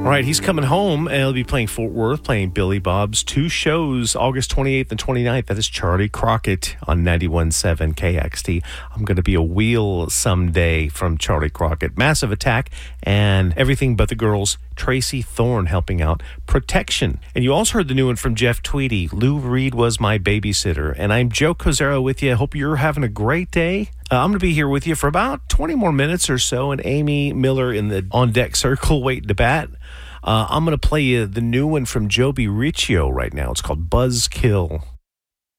All right, he's coming home, and he'll be playing Fort Worth, playing Billy Bob's 2 shows, August 28th and 29th. That is Charlie Crockett on 91.7 KXT. I'm going to be a wheel someday from Charlie Crockett. Massive Attack and Everything But the Girls. Tracy Thorn helping out. Protection. And you also heard the new one from Jeff Tweedy. Lou Reed Was My Babysitter. And I'm Joe Cozero with you. Hope you're having a great day. I'm going to be here with you for about 20 more minutes or so, and Amy Miller in the on-deck circle waiting to bat. I'm going to play you the new one from Joby Riccio right now. It's called Buzzkill.